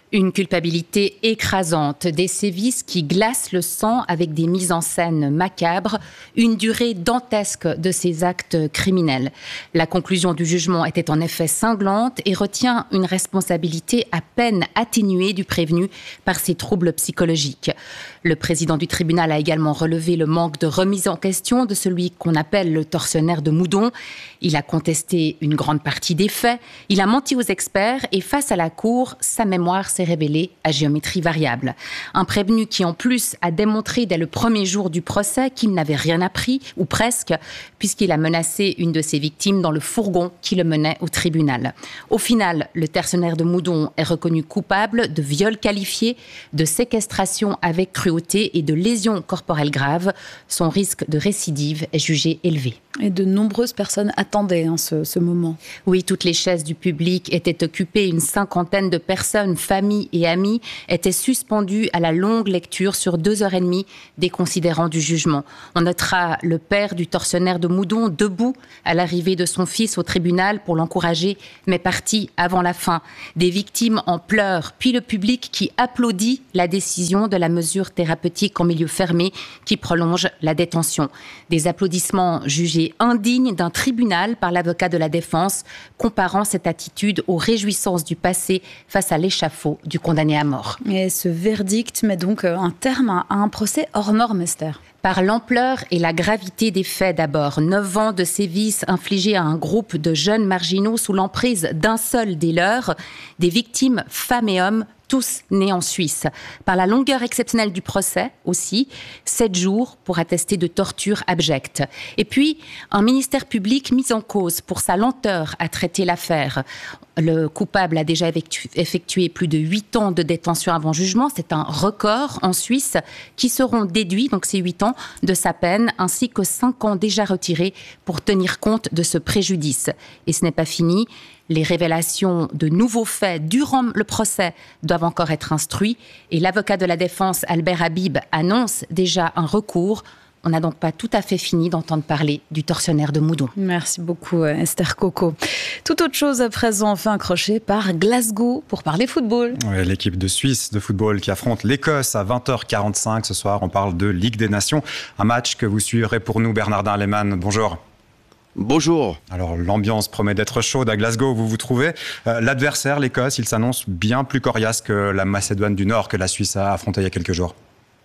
Une culpabilité écrasante, des sévices qui glacent le sang avec des mises en scène macabres, une durée dantesque de ces actes criminels. La conclusion du jugement était en effet cinglante et retient une responsabilité à peine atténuée du prévenu par ses troubles psychologiques. Le président du tribunal a également relevé le manque de remise en question de celui qu'on appelle le tortionnaire de Moudon. Il a contesté une grande partie des faits, il a menti aux experts et face à la cour, sa mémoire s'est révélée à géométrie variable. Un prévenu qui en plus a démontré dès le premier jour du procès qu'il n'avait rien appris, ou presque, puisqu'il a menacé une de ses victimes dans le fourgon qui le menait au tribunal. Au final, le tortionnaire de Moudon est reconnu coupable de viol qualifié, de séquestration avec cruauté et de lésions corporelles graves. Son risque de récidive est jugé élevé.
Et de nombreuses personnes attendaient hein, ce, ce moment.
Oui, toutes les chaises du public étaient occupées. Une cinquantaine de personnes, familles et amis, étaient suspendues à la longue lecture sur deux heures et demie des considérants du jugement. On notera le père du tortionnaire de Moudon debout à l'arrivée de son fils au tribunal pour l'encourager, mais parti avant la fin. Des victimes en pleurs, puis le public qui applaudit la décision de la mesure thérapeutique en milieu fermé qui prolonge la détention. Des applaudissements jugés indigne d'un tribunal par l'avocat de la défense, comparant cette attitude aux réjouissances du passé face à l'échafaud du condamné à mort.
Et ce verdict met donc un terme à un procès hors norme, Esther.
Par l'ampleur et la gravité des faits d'abord. Neuf ans de sévices infligés à un groupe de jeunes marginaux sous l'emprise d'un seul des leurs, des victimes femmes et hommes, tous nés en Suisse. Par la longueur exceptionnelle du procès aussi, sept jours pour attester de tortures abjectes. Et puis, un ministère public mis en cause pour sa lenteur à traiter l'affaire. Le coupable a déjà effectué plus de huit ans de détention avant jugement. C'est un record en Suisse qui seront déduits, donc ces huit ans, de sa peine, ainsi que cinq ans déjà retirés pour tenir compte de ce préjudice. Et ce n'est pas fini. Les révélations de nouveaux faits durant le procès doivent encore être instruits et l'avocat de la défense, Albert Habib, annonce déjà un recours. On n'a donc pas tout à fait fini d'entendre parler du tortionnaire de Moudon.
Merci beaucoup Esther Coco. Tout autre chose à présent, enfin accroché par Glasgow pour parler football.
Ouais, l'équipe de Suisse de football qui affronte l'Écosse à vingt heures quarante-cinq ce soir. On parle de Ligue des Nations, un match que vous suivrez pour nous, Bernardin Lehmann. Bonjour.
Bonjour.
Alors l'ambiance promet d'être chaude à Glasgow où vous vous trouvez. Euh, l'adversaire, l'Écosse, il s'annonce bien plus coriace que la Macédoine du Nord que la Suisse a affronté il y a quelques jours.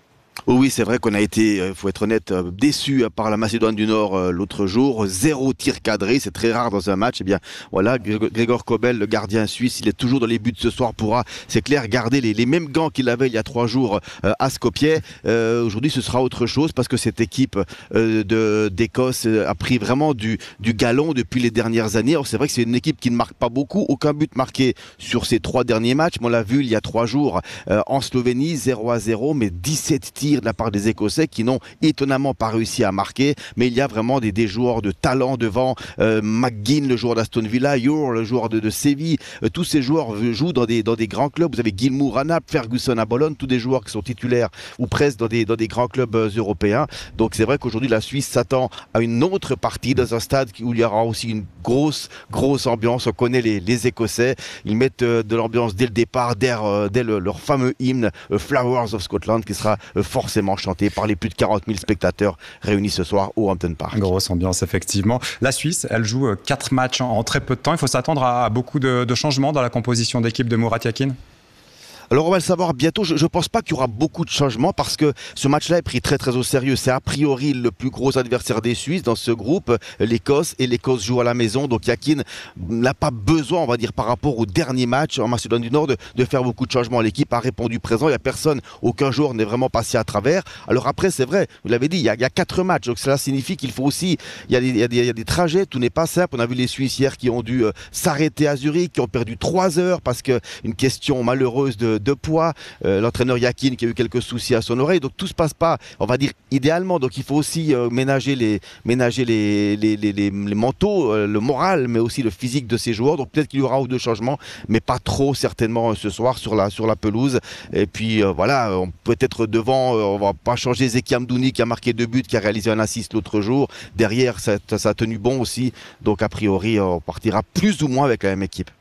Oui, c'est vrai qu'on a été, il faut être honnête, déçu par la Macédoine du Nord l'autre jour. Zéro tir cadré, c'est très rare dans un match. Eh bien, voilà, Gregor Kobel, le gardien suisse, il est toujours dans les buts ce soir, pourra, c'est clair, garder les, les mêmes gants qu'il avait il y a trois jours euh, à Skopje. Euh, aujourd'hui, ce sera autre chose parce que cette équipe euh, de, d'Écosse a pris vraiment du, du galon depuis les dernières années. Alors, c'est vrai que c'est une équipe qui ne marque pas beaucoup, aucun but marqué sur ces trois derniers matchs. On l'a vu il y a trois jours euh, en Slovénie, zéro à zéro, mais dix-sept tirs de la part des Écossais qui n'ont étonnamment pas réussi à marquer, mais il y a vraiment des, des joueurs de talent devant. euh, McGinn, le joueur d'Aston Villa, Ure, le joueur de, de Séville, euh, tous ces joueurs jouent dans des, dans des grands clubs. Vous avez Gilmour à Naples, Ferguson à Bologne, tous des joueurs qui sont titulaires ou presque dans des, dans des grands clubs euh, européens. Donc c'est vrai qu'aujourd'hui la Suisse s'attend à une autre partie dans un stade où il y aura aussi une grosse, grosse ambiance. On connaît les, les Écossais, ils mettent euh, de l'ambiance dès le départ, dès, euh, dès le, leur fameux hymne euh, Flowers of Scotland qui sera euh, forcément chanté par les plus de quarante mille spectateurs réunis ce soir au Hampton Park.
Grosse ambiance, effectivement. La Suisse, elle joue quatre matchs en très peu de temps. Il faut s'attendre à beaucoup de, de changements dans la composition d'équipe de Murat Yakin.
Alors on va le savoir bientôt. Je ne pense pas qu'il y aura beaucoup de changements parce que ce match-là est pris très très au sérieux. C'est a priori le plus gros adversaire des Suisses dans ce groupe, l'Écosse, et l'Écosse joue à la maison. Donc Yakin n'a pas besoin, on va dire, par rapport au dernier match en Macédoine du Nord, de, de faire beaucoup de changements. L'équipe a répondu présent. Il n'y a personne, aucun joueur n'est vraiment passé à travers. Alors après, c'est vrai, vous l'avez dit, il y, a, il y a quatre matchs. Donc cela signifie qu'il faut aussi, il y a des, il y a des, il y a des trajets, tout n'est pas simple. On a vu les Suisses hier qui ont dû euh, s'arrêter à Zurich, qui ont perdu trois heures parce qu'une question malheureuse de, de poids. Euh, l'entraîneur Yakin qui a eu quelques soucis à son oreille, donc tout se passe pas, on va dire, idéalement. Donc il faut aussi euh, ménager les ménager les les, les, les, les mentaux, euh, le moral, mais aussi le physique de ces joueurs. Donc peut-être qu'il y aura ou deux changements, mais pas trop certainement euh, ce soir sur la sur la pelouse. Et puis euh, voilà, on peut être devant, euh, on va pas changer Zeki Amdouni qui a marqué deux buts, qui a réalisé un assist l'autre jour. Derrière, ça, ça a tenu bon aussi. Donc a priori, on partira plus ou moins avec la même équipe.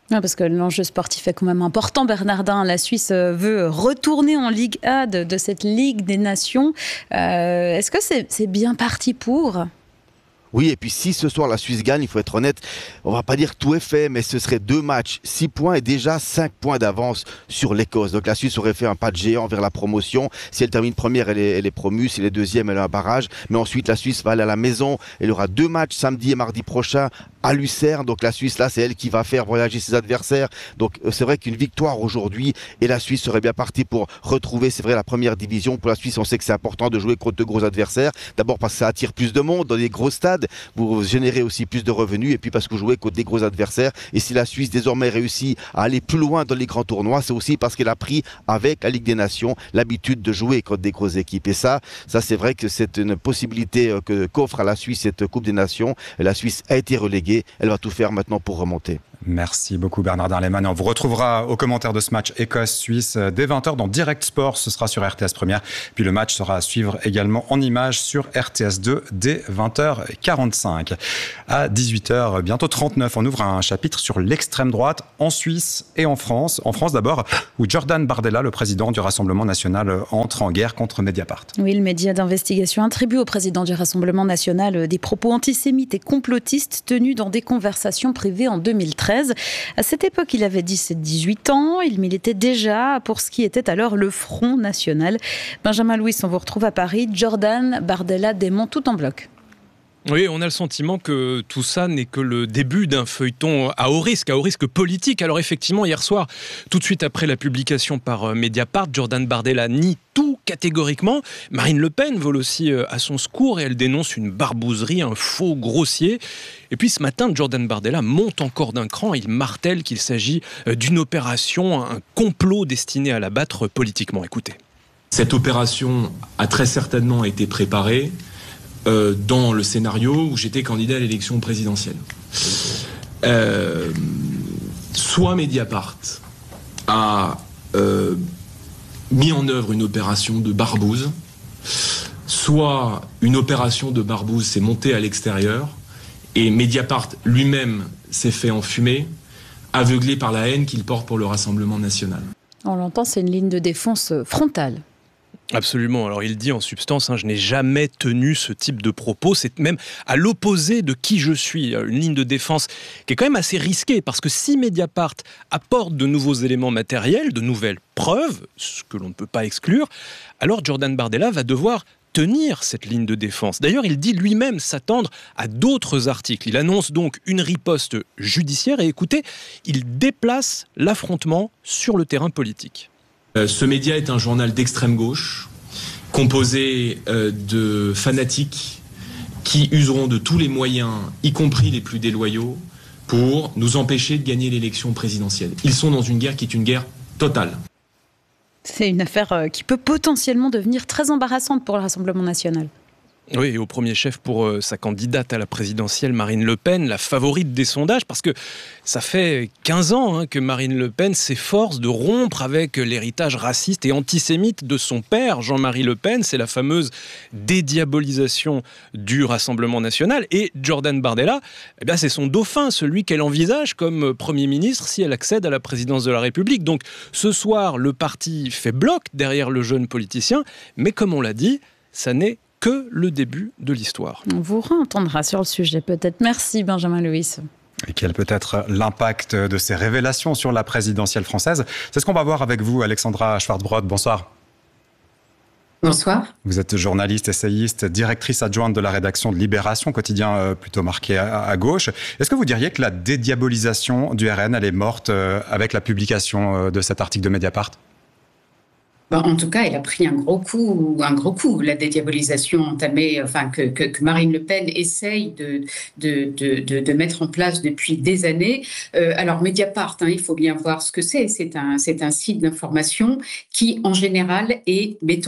Ouais, parce que l'enjeu sportif est quand même important, Bernardin. La Suisse veut retourner en Ligue A de, de cette Ligue des Nations. Euh, est-ce que c'est, c'est bien parti pour ?
Oui, et puis si ce soir la Suisse gagne, il faut être honnête, on va pas dire que tout est fait, mais ce serait deux matchs, six points et déjà cinq points d'avance sur l'Écosse. Donc la Suisse aurait fait un pas de géant vers la promotion. Si elle termine première, elle est, elle est promue. Si elle est deuxième, elle a un barrage. Mais ensuite, la Suisse va aller à la maison. Elle aura deux matchs samedi et mardi prochain à Lucerne. Donc la Suisse, là, c'est elle qui va faire voyager ses adversaires. Donc c'est vrai qu'une victoire aujourd'hui et la Suisse serait bien partie pour retrouver, c'est vrai, la première division. Pour la Suisse, on sait que c'est important de jouer contre de gros adversaires. D'abord parce que ça attire plus de monde dans des gros stades. Vous générez aussi plus de revenus et puis parce que vous jouez contre des gros adversaires. Et si la Suisse désormais réussit à aller plus loin dans les grands tournois, c'est aussi parce qu'elle a pris avec la Ligue des Nations l'habitude de jouer contre des grosses équipes. Et ça, ça c'est vrai que c'est une possibilité que, qu'offre à la Suisse cette Coupe des Nations. La Suisse a été reléguée, elle va tout faire maintenant pour remonter.
Merci beaucoup Bernardin Lehmann. On vous retrouvera aux commentaires de ce match Écosse-Suisse dès vingt heures dans Direct Sport. Ce sera sur R T S Première. Puis le match sera à suivre également en images sur R T S deux dès vingt heures quarante-cinq. À dix-huit heures, bientôt trente-neuf, on ouvre un chapitre sur l'extrême droite en Suisse et en France. En France d'abord, où Jordan Bardella, le président du Rassemblement national, entre en guerre contre Mediapart.
Oui, le média d'investigation attribue au président du Rassemblement national des propos antisémites et complotistes tenus dans des conversations privées en deux mille treize. À cette époque, il avait dix-sept dix-huit ans. Il militait déjà pour ce qui était alors le Front National. Benjamin Louis, on vous retrouve à Paris. Jordan Bardella dément tout en bloc.
Oui, on a le sentiment que tout ça n'est que le début d'un feuilleton à haut risque, à haut risque politique. Alors effectivement, hier soir, tout de suite après la publication par Mediapart, Jordan Bardella nie tout catégoriquement. Marine Le Pen vole aussi à son secours et elle dénonce une barbouzerie, un faux grossier. Et puis ce matin, Jordan Bardella monte encore d'un cran. Il martèle qu'il s'agit d'une opération, un complot destiné à l'abattre politiquement. Écoutez.
Cette opération a très certainement été préparée Euh, dans le scénario où j'étais candidat à l'élection présidentielle. Euh, soit Mediapart a euh, mis en œuvre une opération de barbouze, soit une opération de barbouze s'est montée à l'extérieur et Mediapart lui-même s'est fait enfumer, aveuglé par la haine qu'il porte pour le Rassemblement national.
On l'entend, c'est une ligne de défense frontale.
Absolument. Alors il dit en substance, hein, je n'ai jamais tenu ce type de propos. C'est même à l'opposé de qui je suis. Une ligne de défense qui est quand même assez risquée parce que si Mediapart apporte de nouveaux éléments matériels, de nouvelles preuves, ce que l'on ne peut pas exclure, alors Jordan Bardella va devoir tenir cette ligne de défense. D'ailleurs, il dit lui-même s'attendre à d'autres articles. Il annonce donc une riposte judiciaire et écoutez, il déplace l'affrontement sur le terrain politique.
Ce média est un journal d'extrême gauche, composé euh, de fanatiques qui useront de tous les moyens, y compris les plus déloyaux, pour nous empêcher de gagner l'élection présidentielle. Ils sont dans une guerre qui est une guerre totale.
C'est une affaire qui peut potentiellement devenir très embarrassante pour le Rassemblement national.
Oui, et au premier chef pour euh, sa candidate à la présidentielle, Marine Le Pen, la favorite des sondages, parce que ça fait quinze ans hein, que Marine Le Pen s'efforce de rompre avec l'héritage raciste et antisémite de son père, Jean-Marie Le Pen. C'est la fameuse dédiabolisation du Rassemblement national. Et Jordan Bardella, eh bien, c'est son dauphin, celui qu'elle envisage comme Premier ministre si elle accède à la présidence de la République. Donc ce soir, le parti fait bloc derrière le jeune politicien, mais comme on l'a dit, ça n'est que le début de l'histoire.
On vous réentendra sur le sujet peut-être. Merci Benjamin Louis.
Et quel peut être l'impact de ces révélations sur la présidentielle française? C'est ce qu'on va voir avec vous, Alexandra Schwartzbrod. Bonsoir.
Bonsoir.
Vous êtes journaliste, essayiste, directrice adjointe de la rédaction de Libération, quotidien plutôt marqué à, à gauche. Est-ce que vous diriez que la dédiabolisation du R N, elle est morte avec la publication de cet article de Mediapart ?
Ben, en tout cas, elle a pris un gros coup, un gros coup, la dédiabolisation entamée, enfin que, que, que Marine Le Pen essaye de, de, de, de, de mettre en place depuis des années. Euh, alors Mediapart, hein, il faut bien voir ce que c'est. C'est un, c'est un site d'information qui, en général, est béton.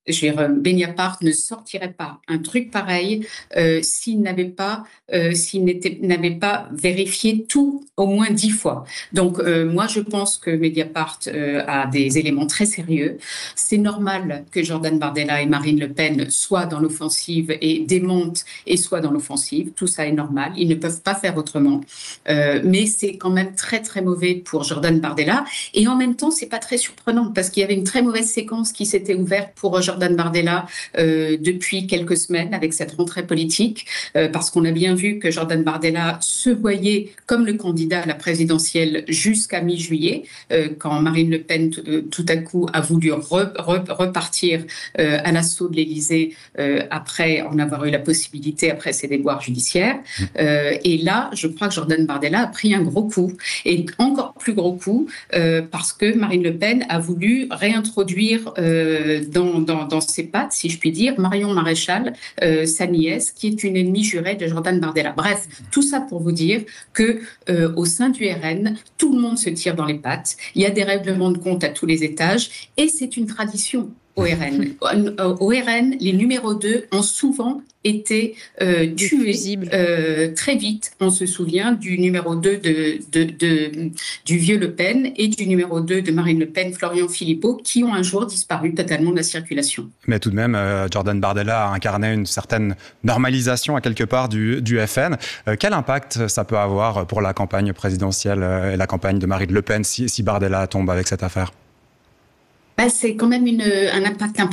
Je veux dire, Mediapart ne sortirait pas un truc pareil euh, s'il n'avait pas, euh, s'il n'était, n'avait pas vérifié tout au moins dix fois. Donc, euh, moi, je pense que Mediapart euh, a des éléments très sérieux. C'est normal que Jordan Bardella et Marine Le Pen soient dans l'offensive et démontent et soient dans l'offensive. Tout ça est normal. Ils ne peuvent pas faire autrement. Euh, mais c'est quand même très, très mauvais pour Jordan Bardella. Et en même temps, c'est pas très surprenant parce qu'il y avait une très mauvaise séquence qui s'était ouverte pour Jordan Bardella euh, depuis quelques semaines avec cette rentrée politique, euh, parce qu'on a bien vu que Jordan Bardella se voyait comme le candidat à la présidentielle jusqu'à mi-juillet, euh, quand Marine Le Pen euh, tout à coup a voulu re- re- repartir euh, à l'assaut de l'Élysée euh, après en avoir eu la possibilité après ses déboires judiciaires. Euh, et là, je crois que Jordan Bardella a pris un gros coup, et encore plus gros coup euh, parce que Marine Le Pen a voulu réintroduire euh, dans, dans, dans ses pattes, si je puis dire, Marion Maréchal, euh, sa nièce, qui est une ennemie jurée de Jordan Bardella. Bref, tout ça pour vous dire que euh, au sein du R N, tout le monde se tire dans les pattes. Il y a des règlements de compte à tous les étages, et c'est une tradition. Au R N. Au R N, les numéros deux ont souvent été euh, tués euh, très vite. On se souvient du numéro deux de, de, de, du vieux Le Pen et du numéro deux de Marine Le Pen, Florian Philippot, qui ont un jour disparu totalement de la circulation.
Mais tout de même, euh, Jordan Bardella a incarné une certaine normalisation à quelque part du, du F N. Euh, quel impact ça peut avoir pour la campagne présidentielle et la campagne de Marine Le Pen si, si Bardella tombe avec cette affaire ?
C'est quand même une, un impact important.